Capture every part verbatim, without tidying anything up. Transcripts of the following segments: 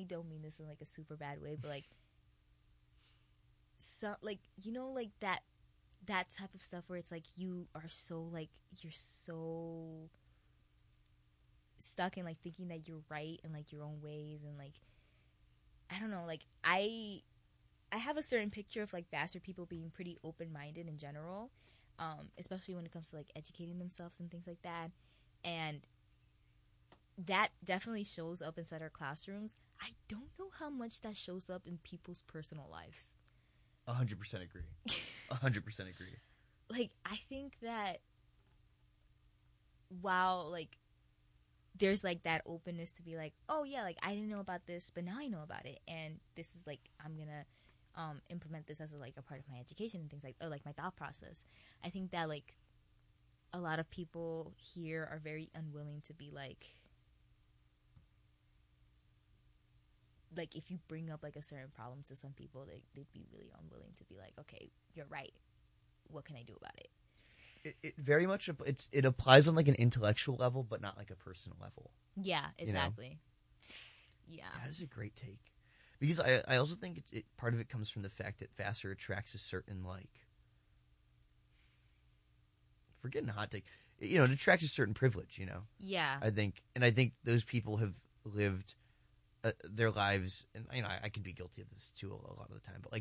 don't mean this in like a super bad way, but like, so like you know like that that type of stuff where it's like you are so like you're so stuck in like thinking that you're right in like your own ways and like I don't know like I I have a certain picture of like Vassar people being pretty open-minded in general, um, especially when it comes to like educating themselves and things like that, and that definitely shows up inside our classrooms. I don't know how much that shows up in people's personal lives. A hundred percent agree. A hundred percent agree. Like, I think that while, like, there's, like, that openness to be like, oh, yeah, like, I didn't know about this, but now I know about it. And this is, like, I'm going to um, implement this as, a, like, a part of my education and things like, or, like, my thought process. I think that, like, a lot of people here are very unwilling to be, like, like, if you bring up, like, a certain problem to some people, they, they'd be really unwilling to be like, okay, you're right. What can I do about it? It, it very much, it's it applies on, like, an intellectual level, but not, like, a personal level. Yeah, exactly. You know? Yeah. That is a great take. Because I, I also think it, it, part of it comes from the fact that Vassar attracts a certain, like, forgetting a hot take, you know, it attracts a certain privilege, you know? Yeah. I think, and I think those people have lived Uh, their lives, and you know, I, I can be guilty of this too a, a lot of the time, but like,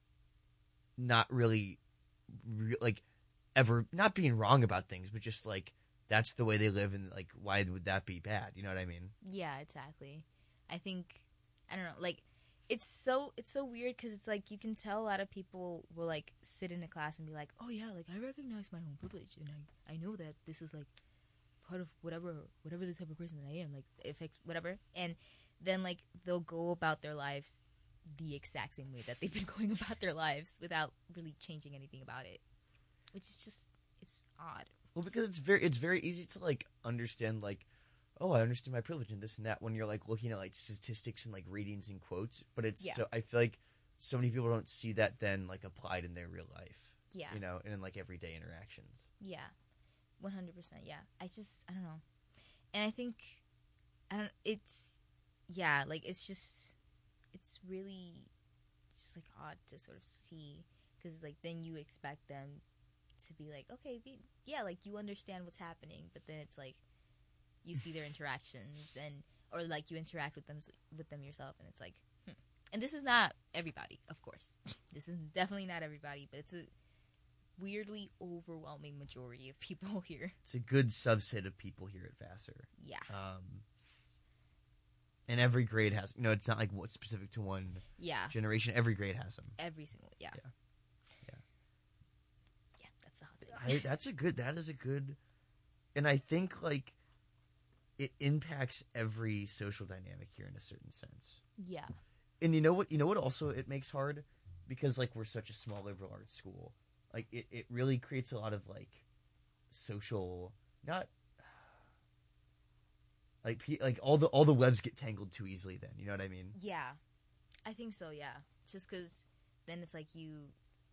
not really, re- like, ever not being wrong about things, but just like that's the way they live, and like, why would that be bad? You know what I mean? Yeah, exactly. I think I don't know, like, it's so it's so weird because it's like you can tell a lot of people will like sit in a class and be like, oh yeah, like I recognize my own privilege, and I I know that this is like part of whatever whatever the type of person that I am, like it affects whatever, and then like they'll go about their lives the exact same way that they've been going about their lives without really changing anything about it, which is just it's odd. Well, because it's very it's very easy to like understand like, oh, I understand my privilege and this and that when you're like looking at like statistics and like readings and quotes, but it's Yeah. so I feel like so many people don't see that then like applied in their real life. Yeah. You know, and in like everyday interactions. Yeah, one hundred percent. Yeah, I just I don't know, and I think I don't. It's yeah, like it's just it's really just like odd to sort of see because like then you expect them to be like okay, the, yeah, like you understand what's happening, but then it's like you see their interactions and or like you interact with them with them yourself, and it's like, hmm. And this is not everybody, of course. This is definitely not everybody, but it's a weirdly overwhelming majority of people here. It's a good subset of people here at Vassar. Yeah. Um, and every grade has, you know, it's not like what's specific to one Yeah. generation. Every grade has them. Every single, yeah. Yeah. Yeah. Yeah, that's the hot thing. I, that's a good, that is a good, and I think like it impacts every social dynamic here in a certain sense. Yeah. And you know what, you know what also it makes hard? Because like we're such a small liberal arts school. Like it, it really creates a lot of like social, not like like all the all the webs get tangled too easily. Then you know what I mean? Yeah, I think so. Yeah, just because then it's like you,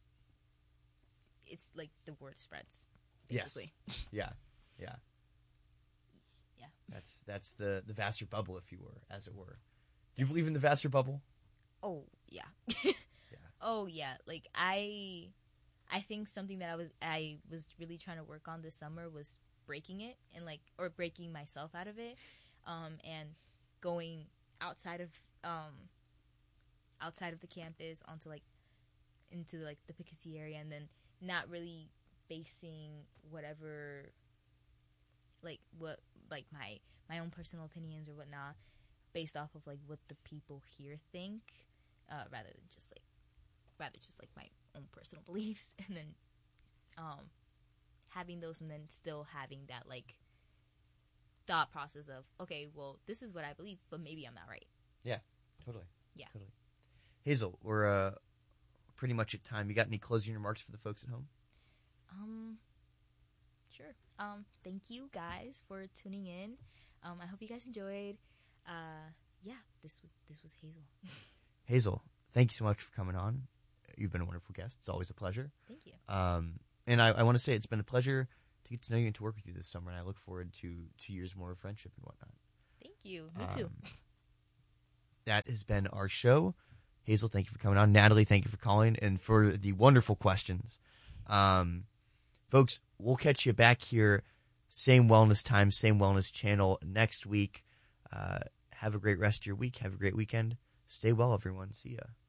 it's like the word spreads basically. Yes. Yeah, yeah, yeah. That's that's the the Vassar bubble, if you were, as it were. Do you believe in the Vassar bubble? Oh yeah. Yeah. Oh yeah. Like I. I think something that I was I was really trying to work on this summer was breaking it and like or breaking myself out of it, um, and going outside of um, outside of the campus onto like into like the Poughkeepsie area, and then not really basing whatever like what like my my own personal opinions or whatnot based off of like what the people here think, uh, rather than just like rather just like my own personal beliefs, and then um having those and then still having that like thought process of okay, well this is what I believe, but maybe I'm not right. Yeah, totally. Yeah, totally. Hazel, we're uh pretty much at time. You got any closing remarks for the folks at home? Um, sure. Um, thank you guys for tuning in. Um, I hope you guys enjoyed. Uh, yeah, this was this was Hazel. Hazel, thank you so much for coming on. You've been a wonderful guest. It's always a pleasure. Thank you. Um, and I, I want to say it's been a pleasure to get to know you and to work with you this summer, and I look forward to two years more of friendship and whatnot. Thank you. Me too. Um, that has been our show. Hazel, thank you for coming on. Natalie, thank you for calling and for the wonderful questions. Um, folks, we'll catch you back here, same wellness time, same wellness channel next week. Uh, have a great rest of your week. Have a great weekend. Stay well, everyone. See ya.